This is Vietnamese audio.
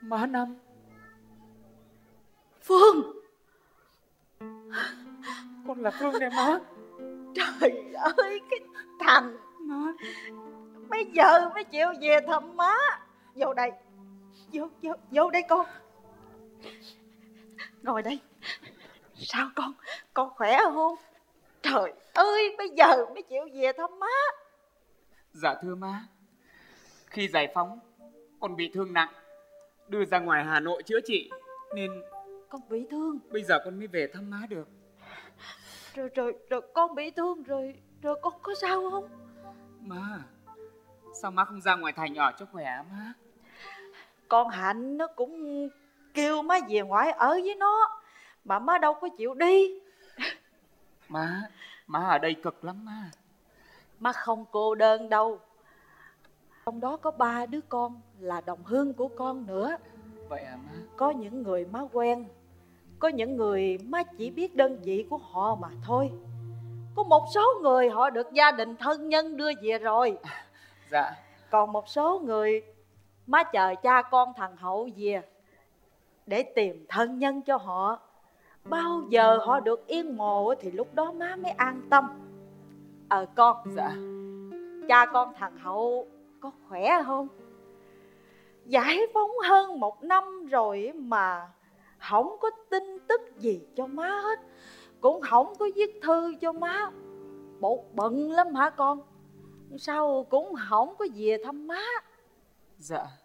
Má Năm. Phương. Con là Phương đây má. Trời ơi cái thằng Má. bây giờ mới chịu về thăm má. Vô đây. Vô đây con. Ngồi đây. Sao con khỏe không? Trời ơi bây giờ mới chịu về thăm má. Dạ thưa má, khi giải phóng con bị thương nặng, đưa ra ngoài Hà Nội chữa trị, nên Con bị thương. bây giờ con mới về thăm má được. Rồi con bị thương rồi con có sao không? Má, sao má không ra ngoài thành ở cho khỏe má? Con Hạnh nó cũng kêu má về ngoại ở với nó, mà má đâu có chịu đi. Má ở đây cực lắm má. Má không cô đơn đâu. Trong đó có 3 đứa con là đồng hương của con nữa. Vậy à má? Có những người má quen, có những người má chỉ biết đơn vị của họ mà thôi. Có một số người họ được gia đình thân nhân đưa về rồi. Dạ. Còn một số người má chờ cha con thằng Hậu về để tìm thân nhân cho họ. Bao giờ họ được yên mồ thì lúc đó má mới an tâm. Con. Dạ. Cha con thằng Hậu có khỏe không? Giải phóng hơn 1 năm rồi mà không có tin tức gì cho má hết, cũng không có viết thư cho má. Bộ bận lắm hả con? Sao cũng không có về thăm má? Dạ